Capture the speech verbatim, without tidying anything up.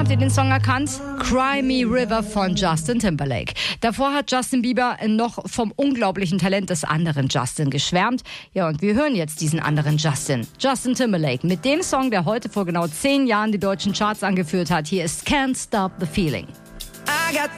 Habt ihr den Song erkannt? Cry Me River von Justin Timberlake. Davor hat Justin Bieber noch vom unglaublichen Talent des anderen Justin geschwärmt. Ja, und wir hören jetzt diesen anderen Justin. Justin Timberlake mit dem Song, der heute vor genau zehn Jahren die deutschen Charts angeführt hat. Hier ist Can't Stop the Feeling. I got